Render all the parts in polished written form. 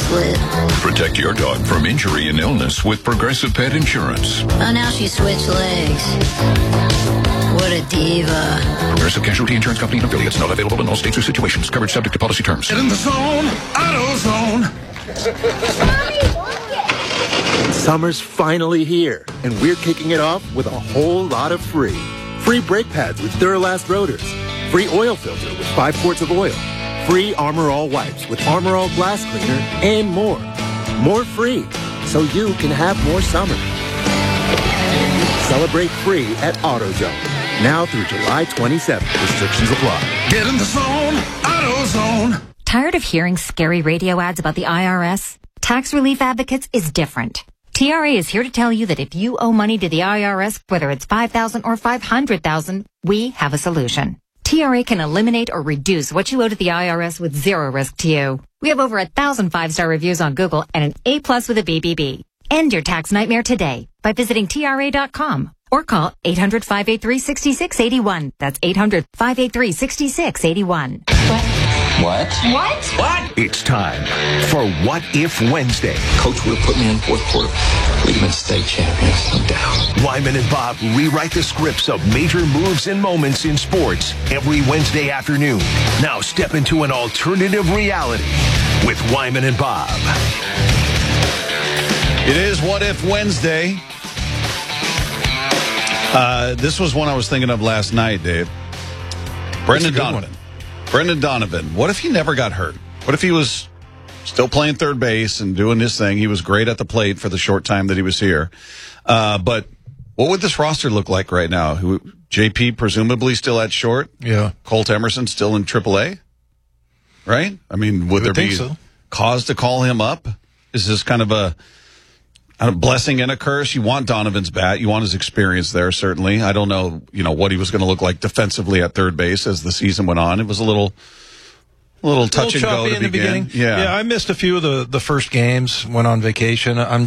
split. Protect your dog from injury and illness with Progressive Pet Insurance. Oh, now she switched legs. What a diva. Progressive Casualty Insurance Company and affiliates, not available in all states or situations. Coverage subject to policy terms. Get in the zone, AutoZone. Summer's finally here, and we're kicking it off with a whole lot of free. Free brake pads with Duralast rotors. Free oil filter with 5 quarts of oil. Free Armor All wipes with Armor All glass cleaner, and more. More free, so you can have more summer. Celebrate free at AutoZone. Now through July 27th. Restrictions apply. Get in the zone, AutoZone. Tired of hearing scary radio ads about the IRS? Tax Relief Advocates is different. TRA is here to tell you that if you owe money to the IRS, whether it's $5,000 or $500,000, we have a solution. TRA can eliminate or reduce what you owe to the IRS with zero risk to you. We have over 1,000 5-star reviews on Google and an A+ with a BBB. End your tax nightmare today by visiting TRA.com or call 800-583-6681. That's 800-583-6681. What? It's time for What If Wednesday. Coach would have put me in fourth quarter. We'd have been state champions, no doubt. Wyman and Bob rewrite the scripts of major moves and moments in sports every Wednesday afternoon. Now step into an alternative reality with Wyman and Bob. It is What If Wednesday. This was one I was thinking of last night, Dave. Brendan Donovan. What if he never got hurt? What if he was still playing third base and doing his thing? He was great at the plate for the short time that he was here. But what would this roster look like right now? JP presumably still at short? Yeah. Colt Emerson still in AAA? Right? I mean, would there be cause to call him up? Is this kind of a blessing and a curse? You want Donovan's bat. You want his experience there, certainly. I don't know, what he was going to look like defensively at third base as the season went on. It was a little touch and go in the beginning. Yeah, I missed a few of the first games, went on vacation. I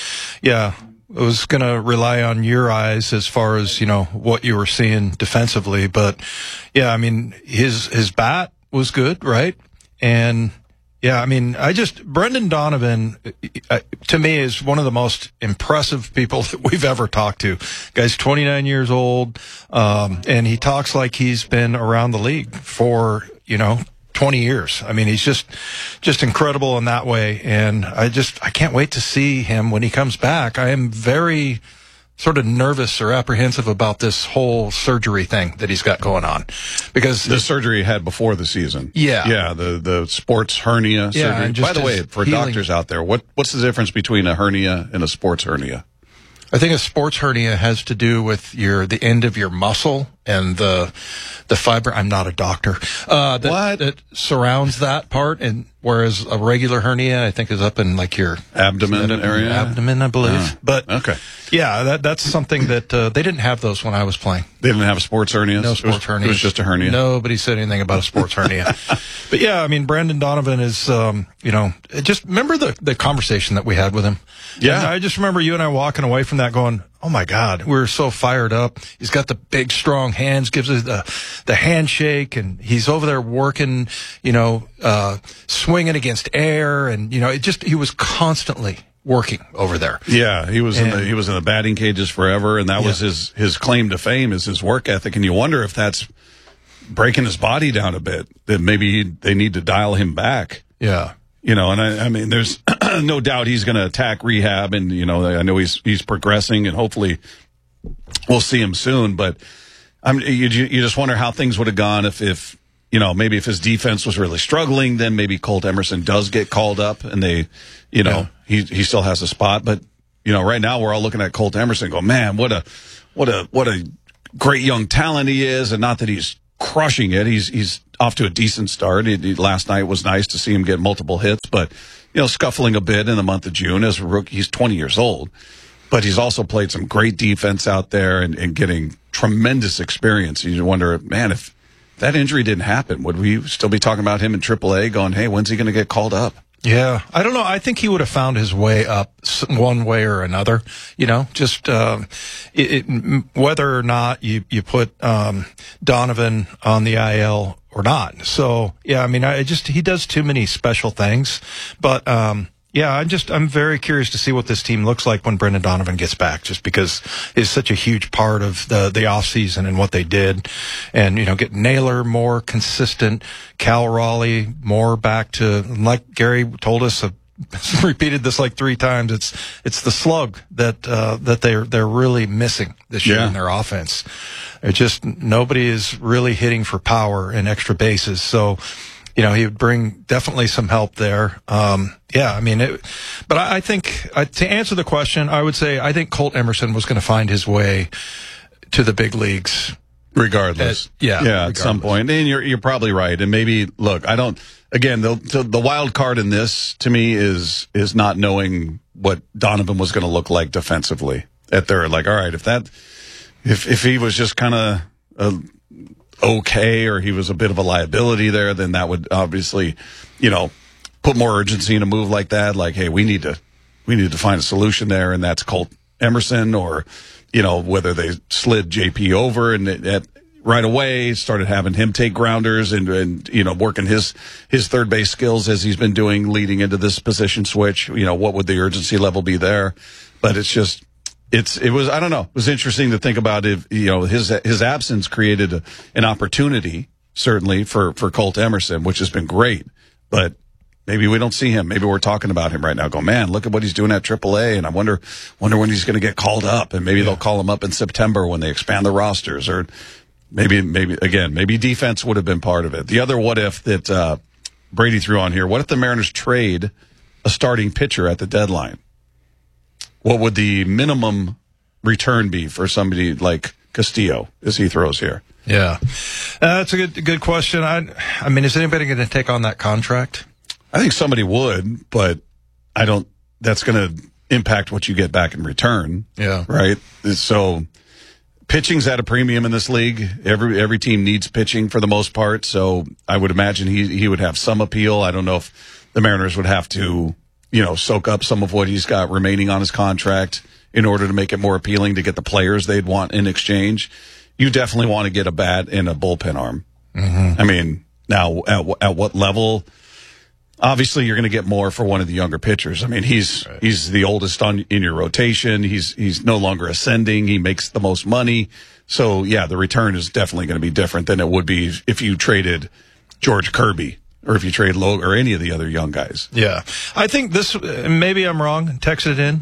was going to rely on your eyes as far as, what you were seeing defensively. But, yeah, I mean, his bat was good, right? And yeah, I mean, Brendan Donovan, to me, is one of the most impressive people that we've ever talked to. Guy's 29 years old, and he talks like he's been around the league for, 20 years. I mean, he's just incredible in that way. And I can't wait to see him when he comes back. I am very sort of nervous or apprehensive about this whole surgery thing that he's got going on, because the surgery he had before the season. Yeah. The sports hernia surgery. By the way, for doctors out there, what's the difference between a hernia and a sports hernia? I think a sports hernia has to do with the end of your muscle and the fiber. I'm not a doctor. That surrounds that part, and whereas a regular hernia, I think, is up in like your abdomen area. Abdomen, I believe. But okay, yeah, that's something that they didn't have those when I was playing. They didn't have a sports hernia. No sports hernia. It was just a hernia. Nobody said anything about a sports hernia. But yeah, I mean, Brendan Donovan is, just remember the conversation that we had with him. Yeah, and I just remember you and I walking away from that going, oh my God, we were so fired up. He's got the big, strong hands, gives us the handshake, and he's over there working, swinging against air, and he was constantly working over there. Yeah, he was in the batting cages forever, and that was his claim to fame, is his work ethic. And you wonder if that's breaking his body down a bit, that maybe they need to dial him back. Yeah. And I mean, there's no doubt he's going to attack rehab, and I know he's progressing, and hopefully we'll see him soon. But you just wonder how things would have gone if maybe if his defense was really struggling, then maybe Colt Emerson does get called up, and he still has a spot. But right now we're all looking at Colt Emerson and go, man, what a great young talent he is, and not that he's crushing it. He's off to a decent start. Last night was nice to see him get multiple hits, but scuffling a bit in the month of June as a rookie. He's 20 years old, but he's also played some great defense out there and getting tremendous experience. You wonder, man, if that injury didn't happen, would we still be talking about him in AAA going, hey, when's he going to get called up? Yeah, I don't know. I think he would have found his way up one way or another, just whether or not you put Donovan on the IL or not. So, yeah, I mean, he does too many special things. But, yeah, I'm very curious to see what this team looks like when Brendan Donovan gets back, just because it's such a huge part of the offseason and what they did. And, get Naylor more consistent, Cal Raleigh more back to, like Gary told us, repeated this like 3 times. It's the slug that they're really missing this year in their offense. It just, nobody is really hitting for power and extra bases. So, he would bring definitely some help there. Yeah, I mean, but I think to answer the question, I would say I think Colt Emerson was going to find his way to the big leagues. Regardless. At some point. And you're probably right. And maybe, look, again, the wild card in this to me is not knowing what Donovan was going to look like defensively at third. Like, all right, if he was just kind of okay, or he was a bit of a liability there, then that would obviously, put more urgency in a move like that. Like, hey, we need to find a solution there, and that's Colt Emerson, or whether they slid JP over and right away started having him take grounders and working his third base skills as he's been doing leading into this position switch. What would the urgency level be there? But it's just. It was, I don't know. It was interesting to think about if, his absence created an opportunity, certainly, for Colt Emerson, which has been great. But maybe we don't see him. Maybe we're talking about him right now. Go, man, look at what he's doing at AAA. And I wonder when he's going to get called up. And maybe they'll call him up in September when they expand the rosters. Or maybe defense would have been part of it. The other what if that Brady threw on here, what if the Mariners trade a starting pitcher at the deadline? What would the minimum return be for somebody like Castillo as he throws here? Yeah, that's a good question. I mean, is anybody going to take on that contract? I think somebody would, but I don't. That's going to impact what you get back in return. Yeah, right. So pitching's at a premium in this league. Every team needs pitching for the most part. So I would imagine he would have some appeal. I don't know if the Mariners would have to. Soak up some of what he's got remaining on his contract in order to make it more appealing to get the players they'd want in exchange. You definitely want to get a bat and a bullpen arm. Mm-hmm. I mean, now at what level? Obviously, you're going to get more for one of the younger pitchers. I mean, he's the oldest in your rotation. He's no longer ascending. He makes the most money. So yeah, the return is definitely going to be different than it would be if you traded George Kirby. Or if you trade Logan or any of the other young guys. Yeah. I think this, maybe I'm wrong. Text it in,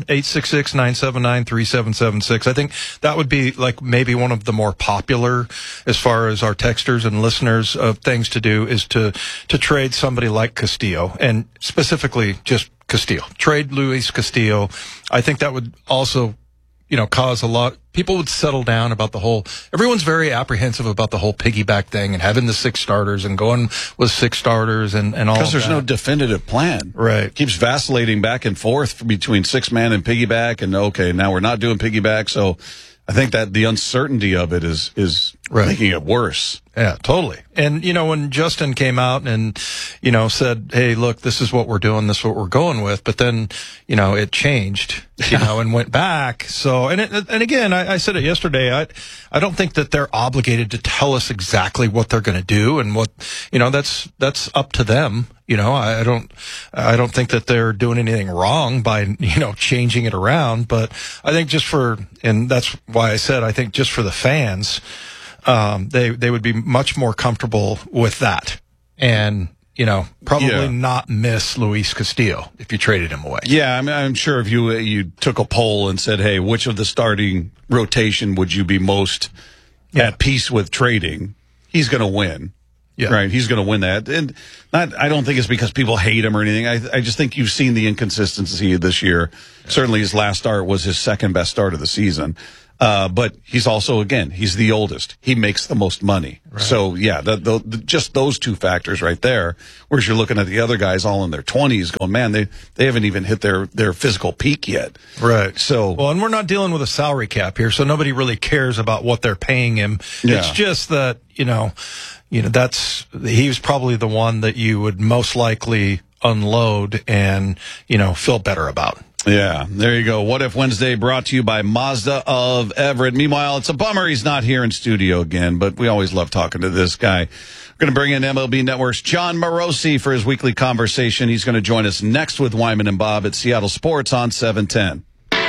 866-979-3776. I think that would be like maybe one of the more popular as far as our texters and listeners of things to do is to trade somebody like Castillo, and specifically just Castillo. Trade Luis Castillo. I think that would also cause a lot. People would settle down about everyone's very apprehensive about the whole piggyback thing and having the 6 starters and going with 6 starters and all. Because there's no definitive plan. Right. Keeps vacillating back and forth between 6-man and piggyback, and okay, now we're not doing piggyback. So I think that the uncertainty of it is making it worse. Yeah, totally. And, when Justin came out and, said, hey, look, this is what we're doing, this is what we're going with. But then, it changed, and went back. So, and again, I said it yesterday. I don't think that they're obligated to tell us exactly what they're going to do and what, that's up to them. I don't think that they're doing anything wrong by, changing it around. But I think and that's why I said, I think just for the fans, they would be much more comfortable with that, and probably not miss Luis Castillo if you traded him away. Yeah, I mean, I'm sure if you took a poll and said, hey, which of the starting rotation would you be most at peace with trading? He's going to win. Yeah. Right, he's going to win that, and I don't think it's because people hate him or anything. I just think you've seen the inconsistency this year. Yeah. Certainly, his last start was his second best start of the season. But he's also, again, he's the oldest. He makes the most money. Right. So, yeah, just those 2 factors right there. Whereas you're looking at the other guys all in their 20s going, man, they haven't even hit their physical peak yet. Right. So, well, and we're not dealing with a salary cap here, so nobody really cares about what they're paying him. Yeah. It's just that, he was probably the one that you would most likely unload and, feel better about. Yeah, there you go. What If Wednesday brought to you by Mazda of Everett. Meanwhile, it's a bummer he's not here in studio again, but we always love talking to this guy. We're going to bring in MLB Network's John Morosi for his weekly conversation. He's going to join us next with Wyman and Bob at Seattle Sports on 710.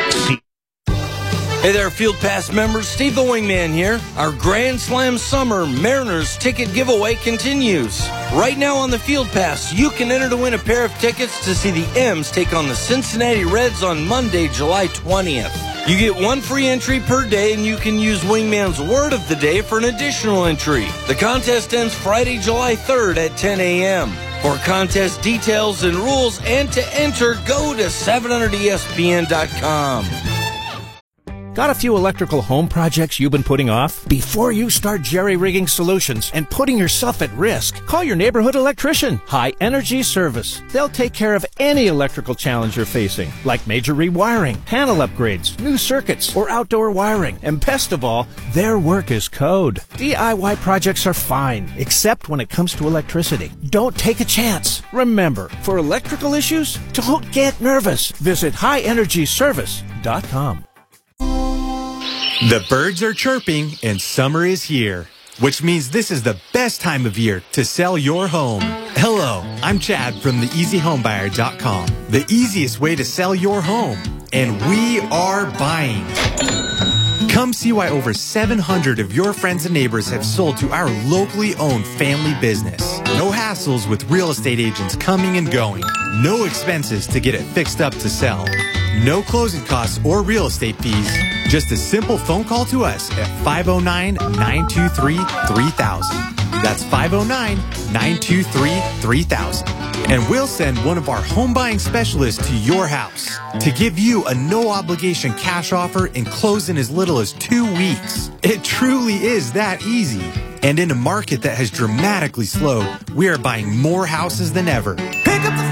Hey there, Field Pass members. Steve the Wingman here. Our Grand Slam Summer Mariners ticket giveaway continues. Right now on the Field Pass, you can enter to win a pair of tickets to see the M's take on the Cincinnati Reds on Monday, July 20th. You get one free entry per day, and you can use Wingman's Word of the Day for an additional entry. The contest ends Friday, July 3rd at 10 a.m. For contest details and rules and to enter, go to 700ESPN.com. Got a few electrical home projects you've been putting off? Before you start jerry-rigging solutions and putting yourself at risk, call your neighborhood electrician, High Energy Service. They'll take care of any electrical challenge you're facing, like major rewiring, panel upgrades, new circuits, or outdoor wiring. And best of all, their work is code. DIY projects are fine, except when it comes to electricity. Don't take a chance. Remember, for electrical issues, don't get nervous. Visit highenergyservice.com. The birds are chirping and summer is here, which means this is the best time of year to sell your home. Hello, I'm Chad from theeasyhomebuyer.com, the easiest way to sell your home. And we are buying. Come see why over 700 of your friends and neighbors have sold to our locally owned family business. No hassles with real estate agents coming and going. No expenses to get it fixed up to sell. No closing costs or real estate fees. Just a simple phone call to us at 509-923-3000. That's 509-923-3000. And we'll send one of our home buying specialists to your house to give you a no-obligation cash offer and close in as little as 2 weeks. It truly is that easy. And in a market that has dramatically slowed, we are buying more houses than ever.